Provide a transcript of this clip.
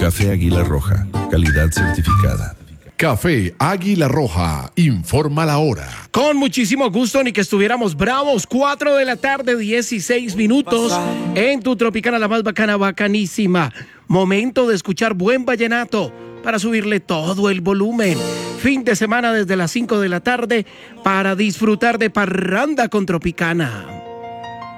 Café Águila Roja, calidad certificada. Café Águila Roja, informa la hora. Con muchísimo gusto, ni que estuviéramos bravos. 4 de la tarde, 16 minutos. En tu Tropicana, la más bacana, bacanísima. Momento de escuchar buen vallenato para subirle todo el volumen. Fin de semana desde las 5 de la tarde para disfrutar de parranda con Tropicana.